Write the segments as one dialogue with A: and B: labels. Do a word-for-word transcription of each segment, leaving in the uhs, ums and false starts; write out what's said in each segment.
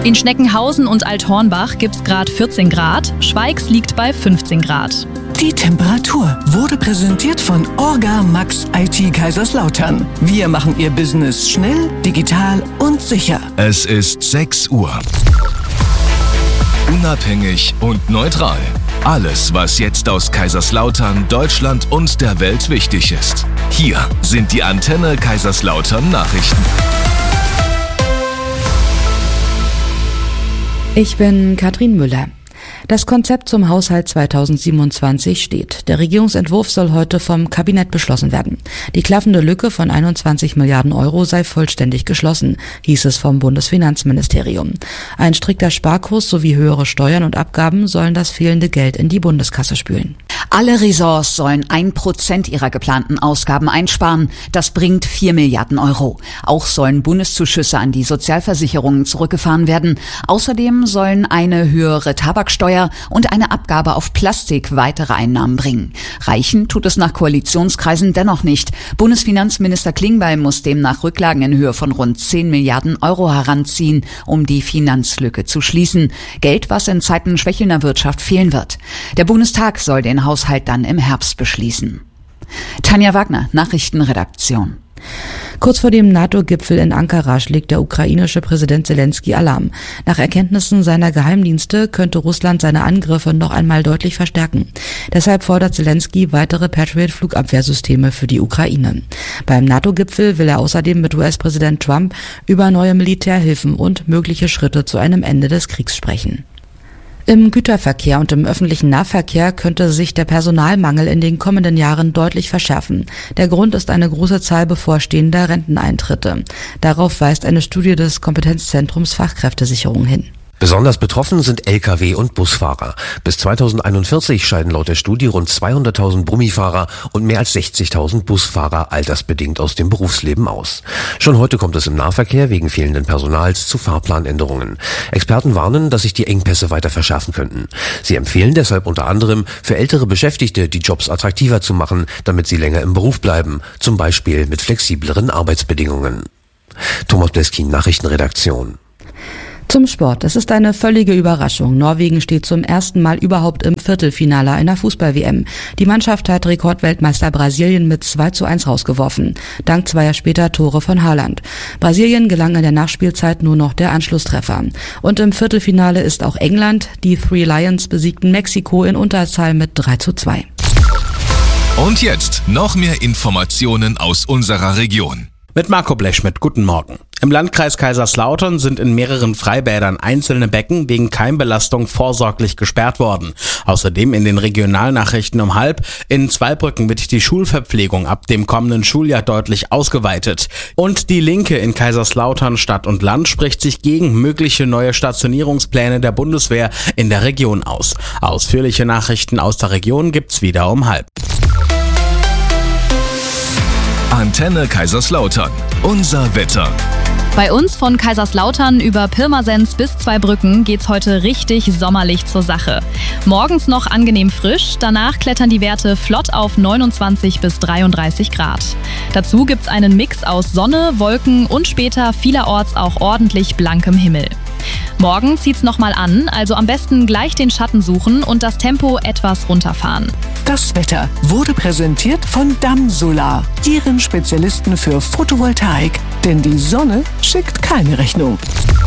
A: In Schneckenhausen und Althornbach gibt's gerade vierzehn Grad, Schweigs liegt bei fünfzehn Grad.
B: Die Temperatur wurde präsentiert von Orga Max I T Kaiserslautern. Wir machen Ihr Business schnell, digital und sicher.
C: Es ist sechs Uhr. Unabhängig und neutral. Alles, was jetzt aus Kaiserslautern, Deutschland und der Welt wichtig ist. Hier sind die Antenne Kaiserslautern Nachrichten.
D: Ich bin Katrin Müller. Das Konzept zum Haushalt zweitausendsiebenundzwanzig steht. Der Regierungsentwurf soll heute vom Kabinett beschlossen werden. Die klaffende Lücke von einundzwanzig Milliarden Euro sei vollständig geschlossen, hieß es vom Bundesfinanzministerium. Ein strikter Sparkurs sowie höhere Steuern und Abgaben sollen das fehlende Geld in die Bundeskasse spülen.
E: Alle Ressorts sollen ein Prozent ihrer geplanten Ausgaben einsparen. Das bringt vier Milliarden Euro. Auch sollen Bundeszuschüsse an die Sozialversicherungen zurückgefahren werden. Außerdem sollen eine höhere Tabaksteuer und eine Abgabe auf Plastik weitere Einnahmen bringen. Reichen tut es nach Koalitionskreisen dennoch nicht. Bundesfinanzminister Klingbeil muss demnach Rücklagen in Höhe von rund zehn Milliarden Euro heranziehen, um die Finanzlücke zu schließen. Geld, was in Zeiten schwächelnder Wirtschaft fehlen wird. Der Bundestag soll den Haushalt dann im Herbst beschließen. Tanja Wagner, Nachrichtenredaktion.
D: Kurz vor dem NATO-Gipfel in Ankara schlägt der ukrainische Präsident Zelensky Alarm. Nach Erkenntnissen seiner Geheimdienste könnte Russland seine Angriffe noch einmal deutlich verstärken. Deshalb fordert Zelensky weitere Patriot-Flugabwehrsysteme für die Ukraine. Beim NATO-Gipfel will er außerdem mit U S-Präsident Trump über neue Militärhilfen und mögliche Schritte zu einem Ende des Kriegs sprechen. Im Güterverkehr und im öffentlichen Nahverkehr könnte sich der Personalmangel in den kommenden Jahren deutlich verschärfen. Der Grund ist eine große Zahl bevorstehender Renteneintritte. Darauf weist eine Studie des Kompetenzzentrums Fachkräftesicherung hin.
F: Besonders betroffen sind L K W- und Busfahrer. Bis zweitausendeinundvierzig scheiden laut der Studie rund zweihunderttausend Brummifahrer und mehr als sechzigtausend Busfahrer altersbedingt aus dem Berufsleben aus. Schon heute kommt es im Nahverkehr wegen fehlenden Personals zu Fahrplanänderungen. Experten warnen, dass sich die Engpässe weiter verschärfen könnten. Sie empfehlen deshalb unter anderem, für ältere Beschäftigte die Jobs attraktiver zu machen, damit sie länger im Beruf bleiben, zum Beispiel mit flexibleren Arbeitsbedingungen. Thomas Bleskin, Nachrichtenredaktion.
D: Zum Sport. Es ist eine völlige Überraschung. Norwegen steht zum ersten Mal überhaupt im Viertelfinale einer Fußball-W M. Die Mannschaft hat Rekordweltmeister Brasilien mit zwei zu eins rausgeworfen. Dank zweier später Tore von Haaland. Brasilien gelang in der Nachspielzeit nur noch der Anschlusstreffer. Und im Viertelfinale ist auch England. Die Three Lions besiegten Mexiko in Unterzahl mit drei zu zwei.
C: Und jetzt noch mehr Informationen aus unserer Region.
G: Mit Marco Blechschmidt, guten Morgen. Im Landkreis Kaiserslautern sind in mehreren Freibädern einzelne Becken wegen Keimbelastung vorsorglich gesperrt worden. Außerdem in den Regionalnachrichten um halb, in Zweibrücken wird die Schulverpflegung ab dem kommenden Schuljahr deutlich ausgeweitet. Und die Linke in Kaiserslautern Stadt und Land spricht sich gegen mögliche neue Stationierungspläne der Bundeswehr in der Region aus. Ausführliche Nachrichten aus der Region gibt's wieder um halb.
C: Antenne Kaiserslautern. Unser Wetter.
A: Bei uns von Kaiserslautern über Pirmasens bis Zweibrücken geht's heute richtig sommerlich zur Sache. Morgens noch angenehm frisch, danach klettern die Werte flott auf neunundzwanzig bis dreiunddreißig Grad. Dazu gibt's einen Mix aus Sonne, Wolken und später vielerorts auch ordentlich blankem Himmel. Morgen zieht's nochmal an, also am besten gleich den Schatten suchen und das Tempo etwas runterfahren.
B: Das Wetter wurde präsentiert von Damsolar, Ihren Spezialisten für Photovoltaik. Denn die Sonne schickt keine Rechnung.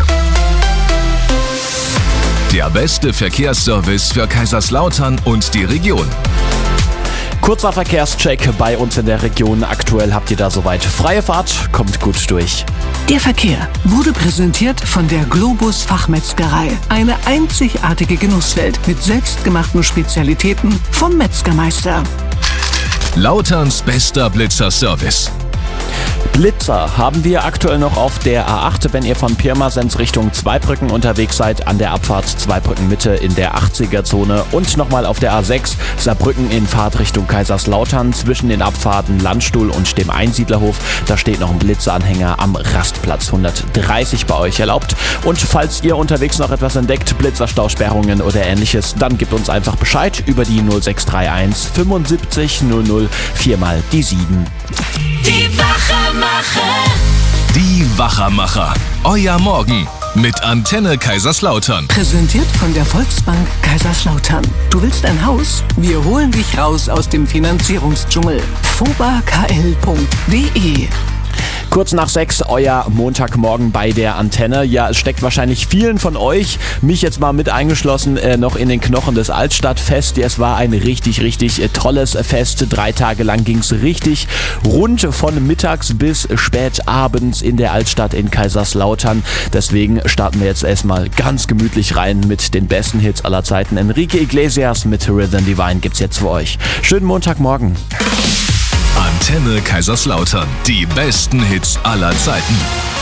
C: Der beste Verkehrsservice für Kaiserslautern und die Region.
H: Kurzer Verkehrscheck bei uns in der Region. Aktuell habt ihr da soweit freie Fahrt. Kommt gut durch.
B: Der Verkehr wurde präsentiert von der Globus Fachmetzgerei. Eine einzigartige Genusswelt mit selbstgemachten Spezialitäten vom Metzgermeister.
C: Lauterns bester Blitzer-Service.
H: Blitzer haben wir aktuell noch auf der A acht, wenn ihr von Pirmasens Richtung Zweibrücken unterwegs seid, an der Abfahrt Zweibrücken Mitte in der achtziger-Zone und nochmal auf der A sechs Saarbrücken in Fahrtrichtung Kaiserslautern zwischen den Abfahrten Landstuhl und dem Einsiedlerhof. Da steht noch ein Blitzeranhänger am Rastplatz hundertdreißig bei euch erlaubt. Und falls ihr unterwegs noch etwas entdeckt, Blitzerstausperrungen oder ähnliches, dann gebt uns einfach Bescheid über die null sechs drei eins fünfundsiebzig null null viermal die sieben.
I: Die Wachermacher.
C: Die Wachermacher. Euer Morgen mit Antenne Kaiserslautern.
B: Präsentiert von der Volksbank Kaiserslautern. Du willst ein Haus? Wir holen dich raus aus dem Finanzierungsdschungel. fobakl punkt de.
H: Kurz nach sechs, euer Montagmorgen bei der Antenne. Ja, es steckt wahrscheinlich vielen von euch, mich jetzt mal mit eingeschlossen, äh, noch in den Knochen des Altstadtfest. Ja, es war ein richtig, richtig äh, tolles Fest. Drei Tage lang ging es richtig rund von mittags bis spät abends in der Altstadt in Kaiserslautern. Deswegen starten wir jetzt erstmal ganz gemütlich rein mit den besten Hits aller Zeiten. Enrique Iglesias mit Rhythm Divine gibt's jetzt für euch. Schönen Montagmorgen.
C: Antenne Kaiserslautern. Die besten Hits aller Zeiten.